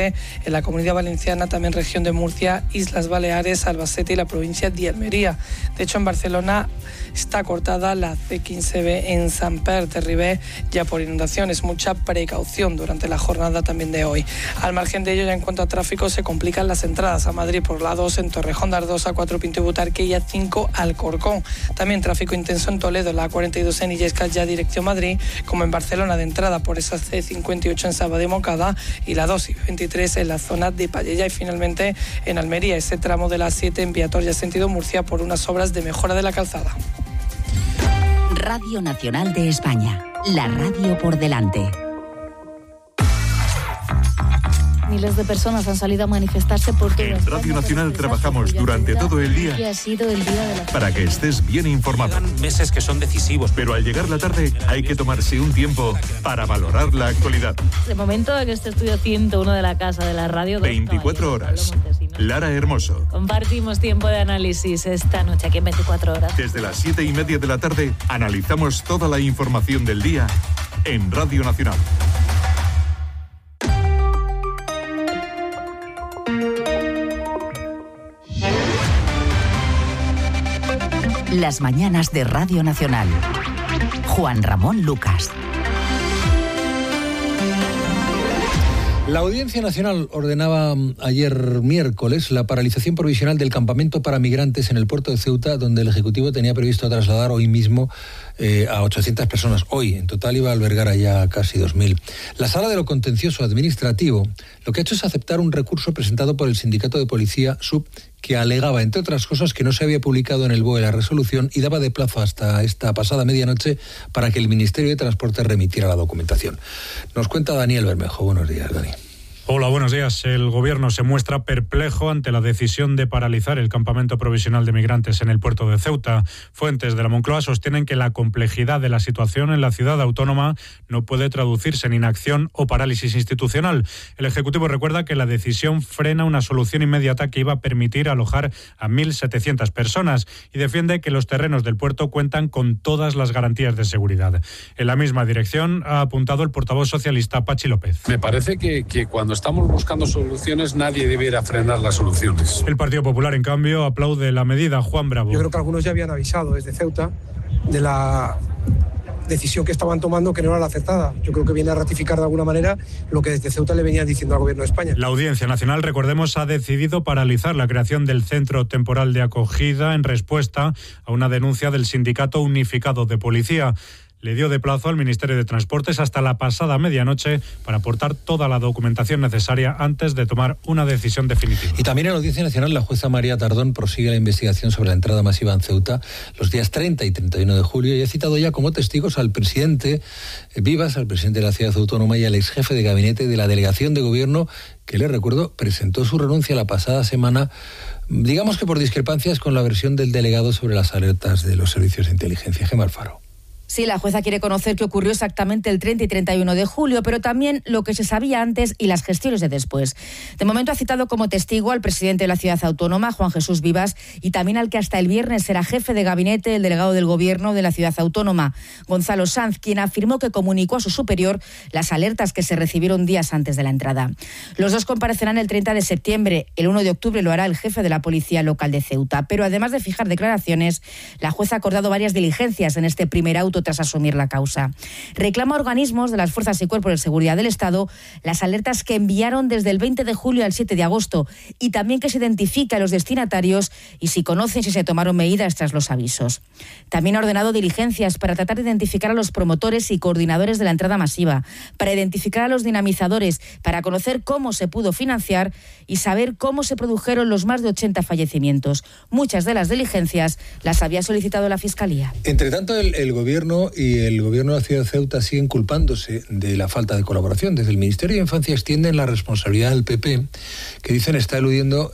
9, en la Comunidad Valenciana, también región de Murcia, Islas Baleares, Albacete y la provincia de Almería. De hecho, en Barcelona está cortada la C15B en Sant Pere de Ribé ya por inundaciones. Mucha precaución durante la jornada también de hoy. Al margen de ello, ya en cuanto a tráfico, se complican las entradas a Madrid por la 2 en Torrejón de Ardoz, A4 Pinto y Butarque y A5 Alcorcón. También tráfico intenso en Toledo, la A42 en Illescas ya dirección Madrid, como en Barcelona de entrada por esa C58 en Saba de Moncada y la 2 y 23 en la zona de Pallejà. Y finalmente en Almería, ese tramo de la 7 en Viatoria sentido Murcia por unas obras de mejora de la calzada. Radio Nacional de España, la radio por delante. Miles de personas han salido a manifestarse por toda España. En Radio Nacional trabajamos durante todo el día y ha sido el día de la... para que estés bien informado. Quedan meses que son decisivos. Pero al llegar la tarde hay que tomarse un tiempo para valorar la actualidad. De momento, en este estudio 101 de la Casa de la Radio... 24 horas. Lara Hermoso. Compartimos tiempo de análisis esta noche aquí en 24 horas. Desde las 7:30 de la tarde analizamos toda la información del día en Radio Nacional. Las mañanas de Radio Nacional. Juan Ramón Lucas. La Audiencia Nacional ordenaba ayer miércoles la paralización provisional del campamento para migrantes en el puerto de Ceuta, donde el Ejecutivo tenía previsto trasladar hoy mismo a 800 personas. Hoy, en total, iba a albergar allá casi 2.000. La Sala de lo Contencioso Administrativo lo que ha hecho es aceptar un recurso presentado por el Sindicato de Policía SUB, que alegaba, entre otras cosas, que no se había publicado en el BOE la resolución y daba de plazo hasta esta pasada medianoche para que el Ministerio de Transporte remitiera la documentación. Nos cuenta Daniel Bermejo. Buenos días, Dani. Hola, buenos días. El Gobierno se muestra perplejo ante la decisión de paralizar el campamento provisional de migrantes en el puerto de Ceuta. Fuentes de la Moncloa sostienen que la complejidad de la situación en la ciudad autónoma no puede traducirse en inacción o parálisis institucional. El Ejecutivo recuerda que la decisión frena una solución inmediata que iba a permitir alojar a 1.700 personas y defiende que los terrenos del puerto cuentan con todas las garantías de seguridad. En la misma dirección ha apuntado el portavoz socialista Pachi López. Me parece que cuando estamos buscando soluciones, nadie debiera frenar las soluciones. El Partido Popular, en cambio, aplaude la medida. Juan Bravo. Yo creo que algunos ya habían avisado desde Ceuta de la decisión que estaban tomando, que no era la acertada. Yo creo que viene a ratificar de alguna manera lo que desde Ceuta le venían diciendo al Gobierno de España. La Audiencia Nacional, recordemos, ha decidido paralizar la creación del Centro Temporal de Acogida en respuesta a una denuncia del Sindicato Unificado de Policía. Le dio de plazo al Ministerio de Transportes hasta la pasada medianoche para aportar toda la documentación necesaria antes de tomar una decisión definitiva. Y también en la Audiencia Nacional, la jueza María Tardón prosigue la investigación sobre la entrada masiva en Ceuta los días 30 y 31 de julio y ha citado ya como testigos al presidente Vivas, al presidente de la ciudad autónoma y al ex jefe de gabinete de la delegación de gobierno, que, les recuerdo, presentó su renuncia la pasada semana, digamos que por discrepancias con la versión del delegado sobre las alertas de los servicios de inteligencia. Gemma Alfaro. Sí, la jueza quiere conocer qué ocurrió exactamente el 30 y 31 de julio, pero también lo que se sabía antes y las gestiones de después. De momento ha citado como testigo al presidente de la ciudad autónoma, Juan Jesús Vivas, y también al que hasta el viernes era jefe de gabinete, el delegado del gobierno de la ciudad autónoma, Gonzalo Sanz, quien afirmó que comunicó a su superior las alertas que se recibieron días antes de la entrada. Los dos comparecerán el 30 de septiembre. El 1 de octubre lo hará el jefe de la policía local de Ceuta. Pero además de fijar declaraciones, la jueza ha acordado varias diligencias en este primer auto tras asumir la causa. Reclama a organismos de las fuerzas y cuerpos de seguridad del Estado las alertas que enviaron desde el 20 de julio al 7 de agosto y también que se identifique a los destinatarios y si conocen si se tomaron medidas tras los avisos. También ha ordenado diligencias para tratar de identificar a los promotores y coordinadores de la entrada masiva, para identificar a los dinamizadores, para conocer cómo se pudo financiar y saber cómo se produjeron los más de 80 fallecimientos. Muchas de las diligencias las había solicitado la Fiscalía. Entre tanto, el Gobierno y el Gobierno de la ciudad de Ceuta siguen culpándose de la falta de colaboración. Desde el Ministerio de Infancia extienden la responsabilidad del PP, que dicen está eludiendo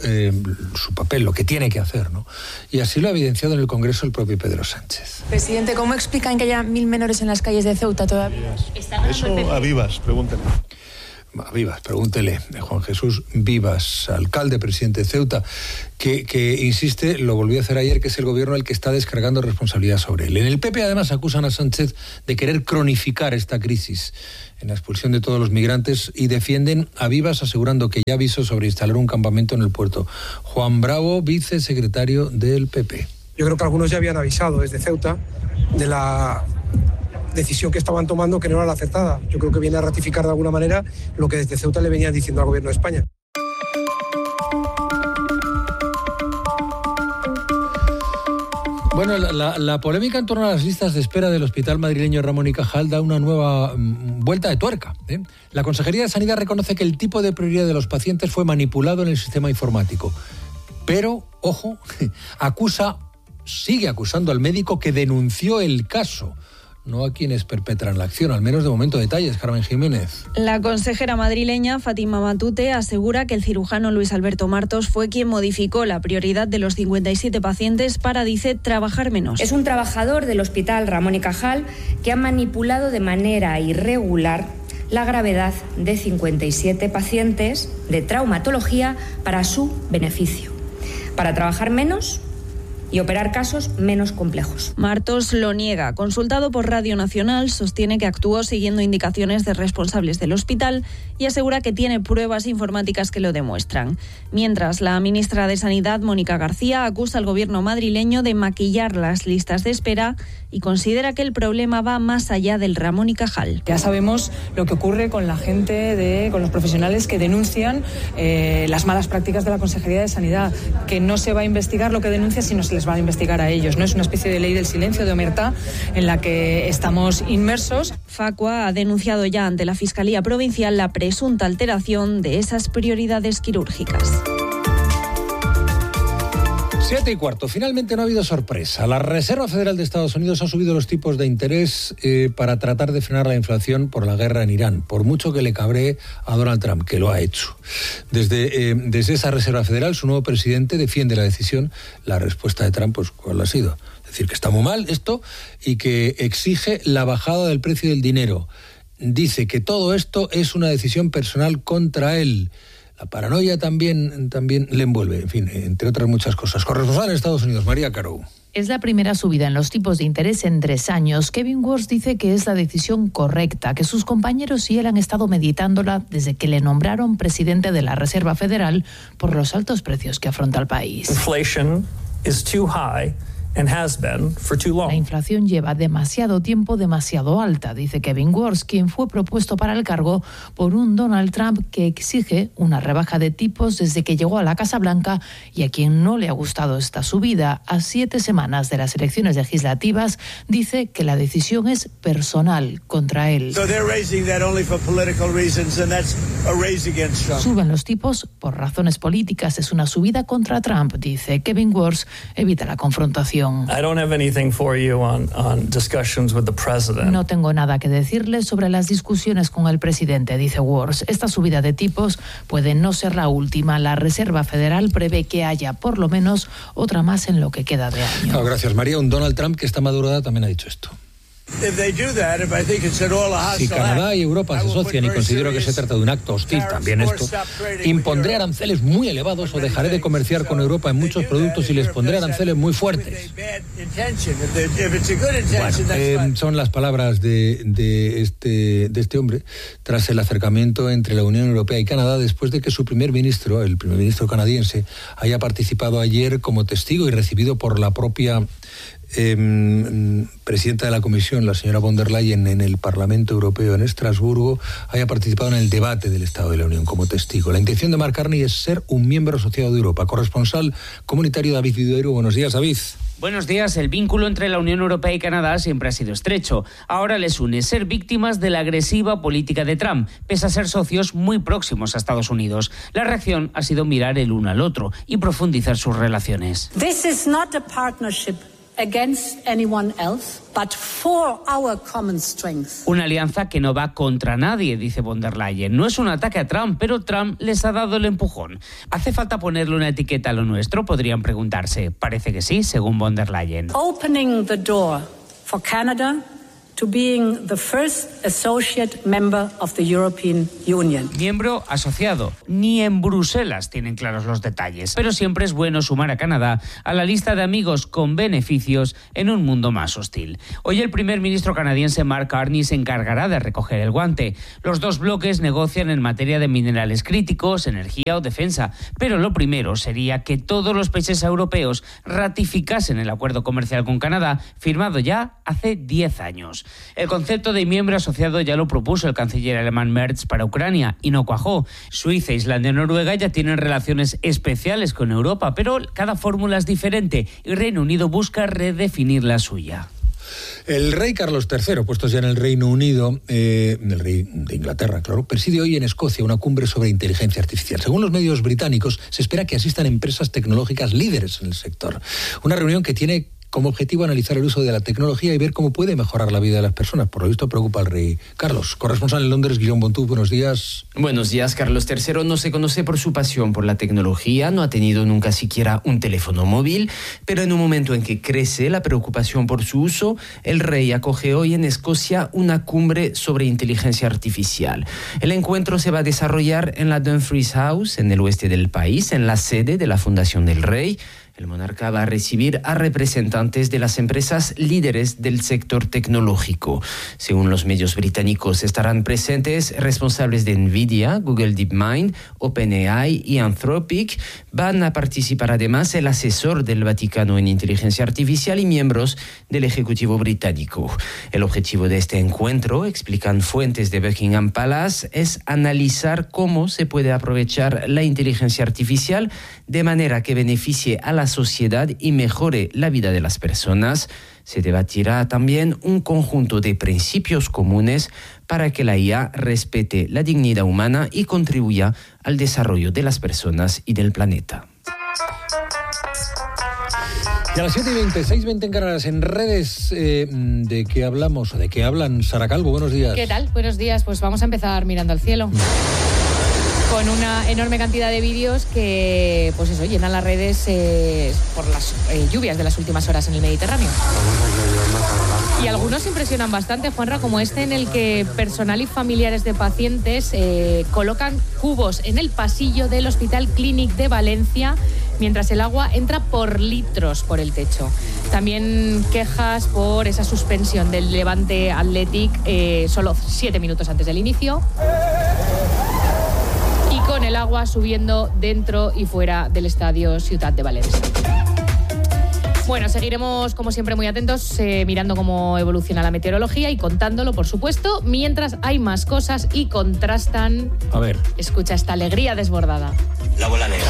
su papel, lo que tiene que hacer, ¿no? Y así lo ha evidenciado en el Congreso el propio Pedro Sánchez. Presidente, ¿cómo explican que haya 1.000 menores en las calles de Ceuta todavía? Eso a Vivas, pregúntenle. A Vivas, pregúntele, Juan Jesús Vivas, alcalde, presidente de Ceuta, que insiste, lo volvió a hacer ayer, que es el gobierno el que está descargando responsabilidad sobre él. En el PP además acusan a Sánchez de querer cronificar esta crisis en la expulsión de todos los migrantes y defienden a Vivas asegurando que ya avisó sobre instalar un campamento en el puerto. Juan Bravo, vicesecretario del PP. Yo creo que algunos ya habían avisado desde Ceuta de la decisión que estaban tomando, que no era la acertada. Yo creo que viene a ratificar de alguna manera lo que desde Ceuta le venían diciendo al gobierno de España. Bueno, la polémica en torno a las listas de espera del Hospital Madrileño Ramón y Cajal da una nueva vuelta de tuerca. La Consejería de Sanidad reconoce que el tipo de prioridad de los pacientes fue manipulado en el sistema informático. Pero, ojo, sigue acusando al médico que denunció el caso, no a quienes perpetran la acción, al menos de momento. Detalles, Carmen Jiménez. La consejera madrileña Fátima Matute asegura que el cirujano Luis Alberto Martos fue quien modificó la prioridad de los 57 pacientes para, dice, trabajar menos. Es un trabajador del Hospital Ramón y Cajal que ha manipulado de manera irregular la gravedad de 57 pacientes de traumatología para su beneficio, para trabajar menos y operar casos menos complejos. Martos lo niega. Consultado por Radio Nacional, sostiene que actuó siguiendo indicaciones de responsables del hospital y asegura que tiene pruebas informáticas que lo demuestran. Mientras, la ministra de Sanidad, Mónica García, acusa al gobierno madrileño de maquillar las listas de espera y considera que el problema va más allá del Ramón y Cajal. Ya sabemos lo que ocurre con la gente, con los profesionales que denuncian las malas prácticas de la Consejería de Sanidad, que no se va a investigar lo que denuncia, sino se les va a investigar a ellos. No es una especie de ley del silencio, de omertá, en la que estamos inmersos. Facua ha denunciado ya ante la Fiscalía Provincial la presunta alteración de esas prioridades quirúrgicas. 7:15. Finalmente no ha habido sorpresa. La Reserva Federal de Estados Unidos ha subido los tipos de interés para tratar de frenar la inflación por la guerra en Irán, por mucho que le cabree a Donald Trump, que lo ha hecho. Desde esa Reserva Federal, su nuevo presidente defiende la decisión. La respuesta de Trump, pues, ¿cuál ha sido? Decir que está muy mal esto y que exige la bajada del precio del dinero. Dice que todo esto es una decisión personal contra él. La paranoia también le envuelve, en fin, entre otras muchas cosas. Corresponsal en Estados Unidos, María Caro. Es la primera subida en los tipos de interés en 3 años. Kevin Warsh dice que es la decisión correcta, que sus compañeros y él han estado meditándola desde que le nombraron presidente de la Reserva Federal por los altos precios que afronta el país. Inflation is too high. And has been for too long. La inflación lleva demasiado tiempo demasiado alta, dice Kevin Warsh, quien fue propuesto para el cargo por un Donald Trump que exige una rebaja de tipos desde que llegó a la Casa Blanca y a quien no le ha gustado esta subida. A 7 semanas de las elecciones legislativas, dice que la decisión es personal contra él. Suben los tipos por razones políticas, es una subida contra Trump, dice Kevin Warsh, evita la confrontación. No tengo nada que decirles sobre las discusiones con el presidente, dice Warsh. Esta subida de tipos puede no ser la última. La Reserva Federal prevé que haya por lo menos otra más en lo que queda de año. No, gracias, María. Un Donald Trump que está madurada también ha dicho esto. Si Canadá y Europa se asocian, y considero que se trata de un acto hostil también esto, impondré aranceles muy elevados o dejaré de comerciar con Europa en muchos productos y les pondré aranceles muy fuertes. Bueno, son las palabras de este hombre tras el acercamiento entre la Unión Europea y Canadá después de que su el primer ministro canadiense, haya participado ayer como testigo y recibido por la propia presidenta de la Comisión, la señora von der Leyen, en el Parlamento Europeo en Estrasburgo, haya participado en el debate del Estado de la Unión como testigo. La intención de Mark Carney es ser un miembro asociado de Europa. Corresponsal comunitario David Viduero. Buenos días, David. Buenos días. El vínculo entre la Unión Europea y Canadá siempre ha sido estrecho. Ahora les une ser víctimas de la agresiva política de Trump, pese a ser socios muy próximos a Estados Unidos. La reacción ha sido mirar el uno al otro y profundizar sus relaciones. This is not a partnership against anyone else, but for our common strength. Una alianza que no va contra nadie, dice von der Leyen. No es un ataque a Trump, pero Trump les ha dado el empujón. ¿Hace falta ponerle una etiqueta a lo nuestro? Podrían preguntarse. Parece que sí, según von der Leyen. Opening the door for Canada to being the first associate member of the European Union. Miembro asociado. Ni en Bruselas tienen claros los detalles, pero siempre es bueno sumar a Canadá a la lista de amigos con beneficios en un mundo más hostil. Hoy el primer ministro canadiense Mark Carney se encargará de recoger el guante. Los dos bloques negocian en materia de minerales críticos, energía o defensa, pero lo primero sería que todos los países europeos ratificasen el acuerdo comercial con Canadá, firmado ya hace 10 años. El concepto de miembro asociado ya lo propuso el canciller alemán Merz para Ucrania y no cuajó. Suiza, Islandia y Noruega ya tienen relaciones especiales con Europa, pero cada fórmula es diferente y Reino Unido busca redefinir la suya. El rey Carlos III, puestos ya en el Reino Unido, el rey de Inglaterra, claro, preside hoy en Escocia una cumbre sobre inteligencia artificial. Según los medios británicos, se espera que asistan empresas tecnológicas líderes en el sector. Una reunión que tiene como objetivo analizar el uso de la tecnología y ver cómo puede mejorar la vida de las personas. Por lo visto preocupa al rey Carlos. Corresponsal en Londres, Guillaume Bontú, buenos días. Buenos días. Carlos III no se conoce por su pasión por la tecnología, no ha tenido nunca siquiera un teléfono móvil, pero en un momento en que crece la preocupación por su uso, el rey acoge hoy en Escocia una cumbre sobre inteligencia artificial. El encuentro se va a desarrollar en la Dumfries House, en el oeste del país, en la sede de la Fundación del Rey. El monarca va a recibir a representantes de las empresas líderes del sector tecnológico. Según los medios británicos, estarán presentes responsables de Nvidia, Google DeepMind, OpenAI y Anthropic. Van a participar además el asesor del Vaticano en inteligencia artificial y miembros del Ejecutivo británico. El objetivo de este encuentro, explican fuentes de Buckingham Palace, es analizar cómo se puede aprovechar la inteligencia artificial de manera que beneficie a la sociedad y mejore la vida de las personas. Se debatirá también un conjunto de principios comunes para que la IA respete la dignidad humana y contribuya al desarrollo de las personas y del planeta. Y a las 7:20, 6:20 en Canarias, en redes de qué hablamos, o de qué hablan. Sara Calvo, buenos días. ¿Qué tal? Buenos días. Pues vamos a empezar mirando al cielo. Con una enorme cantidad de vídeos que, pues eso, llenan las redes por las lluvias de las últimas horas en el Mediterráneo. Y algunos impresionan bastante, Juanra, como este en el que personal y familiares de pacientes colocan cubos en el pasillo del Hospital Clínic de Valencia mientras el agua entra por litros por el techo. También quejas por esa suspensión del Levante Athletic solo 7 minutos antes del inicio. Y con el agua subiendo dentro y fuera del estadio Ciutat de Valencia. Bueno, seguiremos como siempre muy atentos, mirando cómo evoluciona la meteorología y contándolo, por supuesto, mientras hay más cosas y contrastan. A ver. Escucha esta alegría desbordada. La bola negra.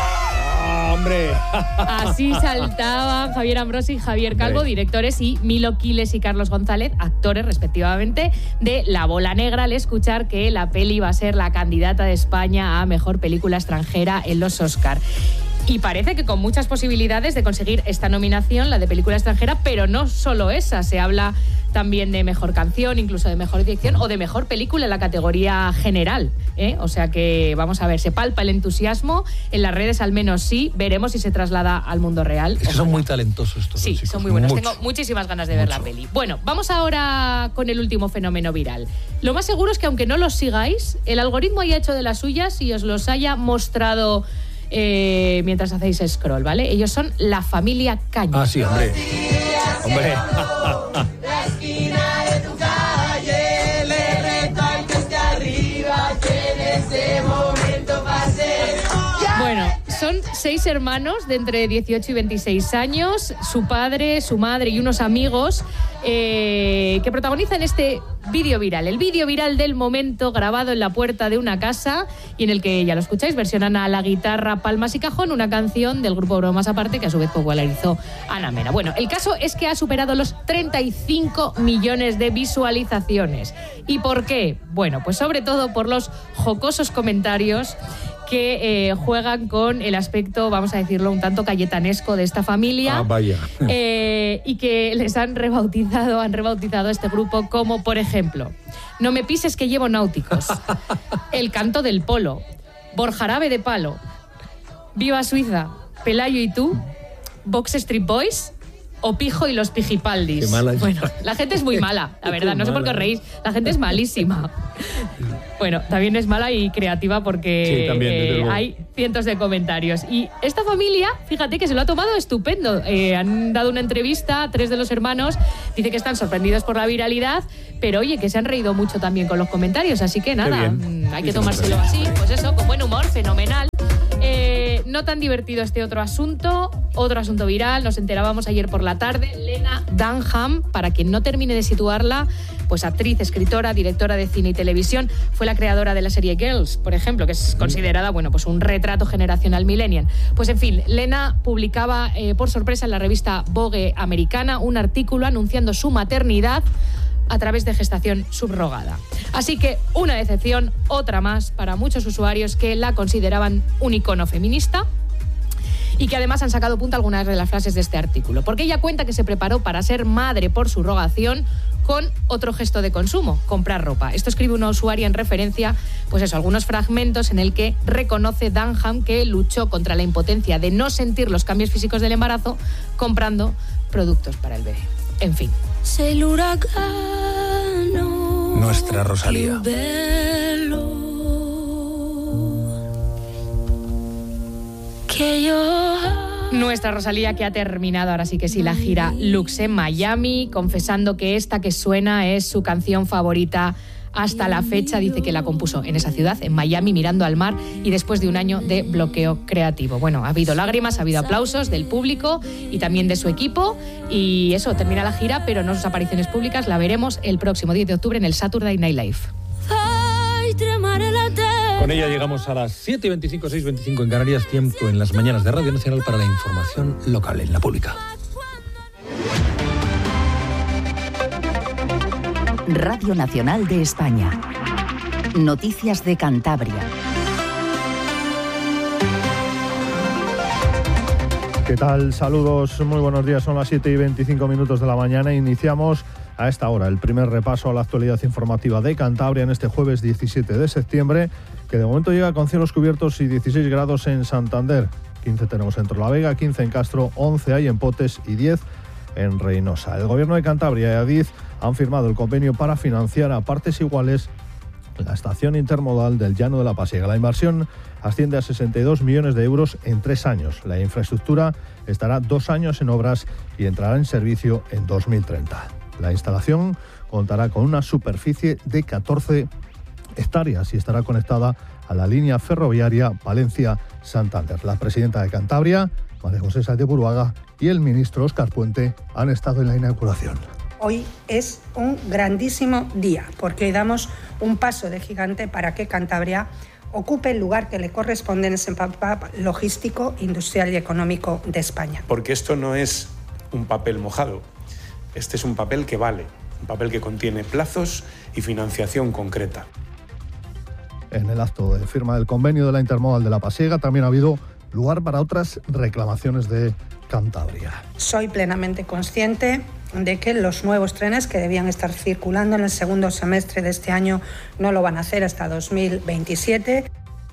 ¡Hombre! Así saltaban Javier Ambrosi y Javier Calvo, directores, y Milo Quiles y Carlos González, actores respectivamente, de La Bola Negra, al escuchar que la peli va a ser la candidata de España a Mejor Película Extranjera en los Oscar. Y parece que con muchas posibilidades de conseguir esta nominación, la de película extranjera, pero no solo esa, se habla también de mejor canción, incluso de mejor dirección o de mejor película en la categoría general, ¿eh? O sea que vamos a ver, se palpa el entusiasmo, en las redes al menos sí, veremos si se traslada al mundo real. Es que son muy talentosos estos Sí, chicos. son muy buenos, Mucho. tengo muchísimas ganas de ver la peli. Bueno, vamos ahora con el último fenómeno viral. Lo más seguro es que aunque no los sigáis, el algoritmo haya hecho de las suyas y os los haya mostrado mientras hacéis scroll, ¿vale? Ellos son la familia Caña. Ah, sí, hombre. Hombre. La esquina de tu calle, le reto al que esté arriba, que en ese momento pase. Bueno, son 6 hermanos de entre 18 y 26 años, su padre, su madre y unos amigos que protagonizan este vídeo viral. El vídeo viral del momento, grabado en la puerta de una casa y en el que, ya lo escucháis, versionan a la guitarra, palmas y cajón una canción del grupo Bromas Aparte que a su vez popularizó Ana Mena. Bueno, el caso es que ha superado los 35 millones de visualizaciones. ¿Y por qué? Bueno, pues sobre todo por los jocosos comentarios que juegan con el aspecto, vamos a decirlo, un tanto cayetanesco de esta familia. Ah, vaya. Y que les han rebautizado este grupo como, por ejemplo, No me pises que llevo náuticos, El canto del polo, Borjarabe de palo, Viva Suiza, Pelayo y tú, Box Street Boys, o Pijo y los Pijipaldis. Qué mala es. Bueno, la gente es muy mala, la verdad, no sé por qué os reís. La gente es malísima. Bueno, también es mala y creativa porque sí, también, hay cientos de comentarios. Y esta familia, fíjate que se lo ha tomado estupendo. Han dado una entrevista a 3 de los hermanos, dice que están sorprendidos por la viralidad, pero oye, que se han reído mucho también con los comentarios, así que nada, hay que tomárselo así, pues eso, con buen humor, fenomenal. No tan divertido este otro asunto viral, nos enterábamos ayer por la tarde. Lena Dunham, para quien no termine de situarla, pues actriz, escritora, directora de cine y televisión, fue la creadora de la serie Girls, por ejemplo, que es considerada, bueno, pues un retrato generacional millennial. Pues en fin, Lena publicaba por sorpresa en la revista Vogue americana un artículo anunciando su maternidad a través de gestación subrogada. Así que una decepción, otra más para muchos usuarios que la consideraban un icono feminista y que además han sacado punta algunas de las frases de este artículo, porque ella cuenta que se preparó para ser madre por subrogación con otro gesto de consumo, comprar ropa. Esto escribe una usuaria en referencia, pues eso, algunos fragmentos en el que reconoce Dunham que luchó contra la impotencia de no sentir los cambios físicos del embarazo comprando productos para el bebé. En fin. El huracán. Nuestra Rosalía. Nuestra Rosalía, que ha terminado ahora sí que sí la gira Lux en Miami, confesando que esta que suena es su canción favorita hasta la fecha. Dice que la compuso en esa ciudad, en Miami, mirando al mar y después de un año de bloqueo creativo. Bueno, ha habido lágrimas, ha habido aplausos del público y también de su equipo, y eso, termina la gira, pero no sus apariciones públicas. La veremos el próximo 10 de octubre en el Saturday Night Live. Con ella llegamos a las 7:25, 6:25 en Canarias, tiempo en las mañanas de Radio Nacional para la información local en la pública. Radio Nacional de España. Noticias de Cantabria. ¿Qué tal? Saludos, muy buenos días. Son las 7:25 de la mañana. Iniciamos a esta hora el primer repaso a la actualidad informativa de Cantabria en este jueves 17 de septiembre, que de momento llega con cielos cubiertos y 16 grados en Santander. 15 tenemos en Torlavega, 15 en Castro, 11 hay en Potes y 10 en Reynosa. El Gobierno de Cantabria y Adif han firmado el convenio para financiar a partes iguales la estación intermodal del Llano de la Pasiega. La inversión asciende a 62 millones de euros en 3 años. La infraestructura estará 2 años en obras y entrará en servicio en 2030. La instalación contará con una superficie de 14 hectáreas y estará conectada a la línea ferroviaria Valencia-Santander. La presidenta de Cantabria, María José Sáenz de Buruaga, y el ministro Óscar Puente han estado en la inauguración. Hoy es un grandísimo día, porque hoy damos un paso de gigante para que Cantabria ocupe el lugar que le corresponde en ese mapa logístico, industrial y económico de España. Porque esto no es un papel mojado, este es un papel que vale, un papel que contiene plazos y financiación concreta. En el acto de firma del convenio de la Intermodal de la Pasiega también ha habido lugar para otras reclamaciones de Cantabria. Soy plenamente consciente de que los nuevos trenes que debían estar circulando en el segundo semestre de este año no lo van a hacer hasta 2027.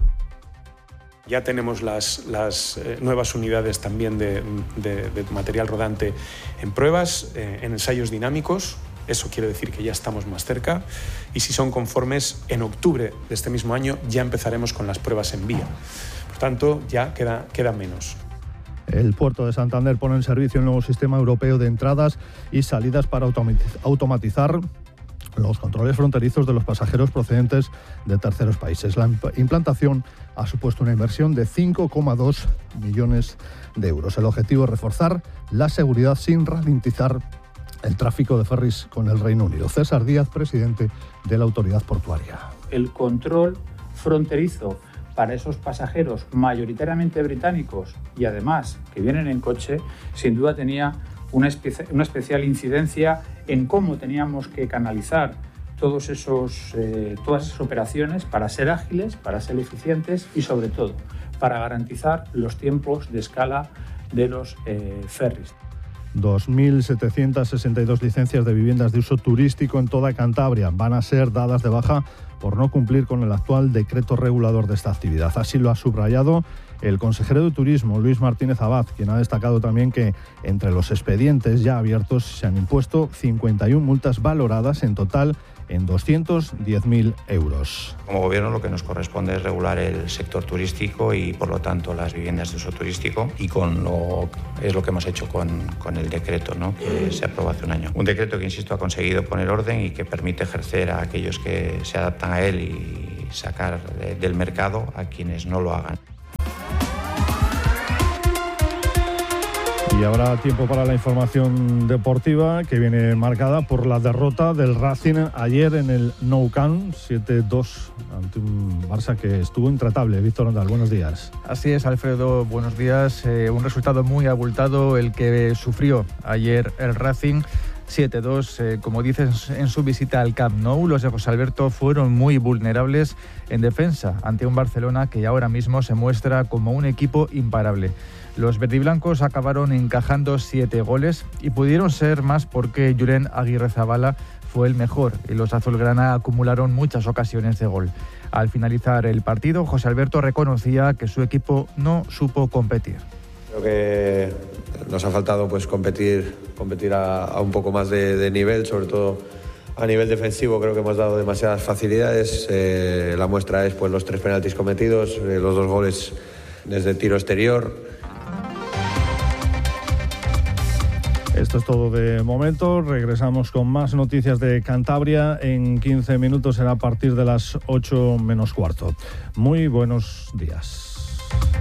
Ya tenemos las nuevas unidades también de material rodante en pruebas, en ensayos dinámicos. Eso quiere decir que ya estamos más cerca, y si son conformes, en octubre de este mismo año ya empezaremos con las pruebas en vía. Por tanto, ya queda menos. El puerto de Santander pone en servicio el nuevo sistema europeo de entradas y salidas para automatizar los controles fronterizos de los pasajeros procedentes de terceros países. La implantación ha supuesto una inversión de 5,2 millones de euros. El objetivo es reforzar la seguridad sin ralentizar el tráfico de ferries con el Reino Unido. César Díaz, presidente de la autoridad portuaria. El control fronterizo para esos pasajeros mayoritariamente británicos y además que vienen en coche, sin duda tenía una especial incidencia en cómo teníamos que canalizar todas esas operaciones para ser ágiles, para ser eficientes y sobre todo para garantizar los tiempos de escala de los ferries. 2.762 licencias de viviendas de uso turístico en toda Cantabria van a ser dadas de baja por no cumplir con el actual decreto regulador de esta actividad. Así lo ha subrayado el consejero de Turismo, Luis Martínez Abad, quien ha destacado también que entre los expedientes ya abiertos se han impuesto 51 multas valoradas en total en 210.000 euros. Como gobierno lo que nos corresponde es regular el sector turístico y por lo tanto las viviendas de uso turístico y es lo que hemos hecho con el decreto, ¿no?, que se aprobó hace un año. Un decreto que, insisto, ha conseguido poner orden y que permite ejercer a aquellos que se adaptan a él y sacar del mercado a quienes no lo hagan. Y habrá tiempo para la información deportiva, que viene marcada por la derrota del Racing ayer en el Nou Camp, 7-2, ante un Barça que estuvo intratable. Víctor Ondal, buenos días. Así es, Alfredo, buenos días. Un resultado muy abultado el que sufrió ayer el Racing. 7-2, como dices, en su visita al Camp Nou, los de José Alberto fueron muy vulnerables en defensa ante un Barcelona que ahora mismo se muestra como un equipo imparable. Los verdiblancos acabaron encajando 7 goles y pudieron ser más porque Julen Aguirrezabala fue el mejor y los azulgrana acumularon muchas ocasiones de gol. Al finalizar el partido, José Alberto reconocía que su equipo no supo competir. Creo que nos ha faltado pues competir a un poco más de nivel, sobre todo a nivel defensivo. Creo que hemos dado demasiadas facilidades. La muestra es pues los 3 penaltis cometidos, los 2 goles desde tiro exterior. Esto es todo de momento. Regresamos con más noticias de Cantabria. En 15 minutos será a partir de las 8 menos cuarto. Muy buenos días.